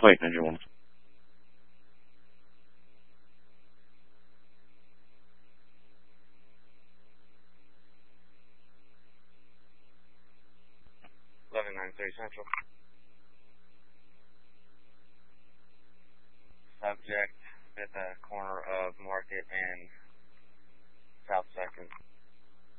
Flight 91. Central. Subject at the corner of Market and South 2nd.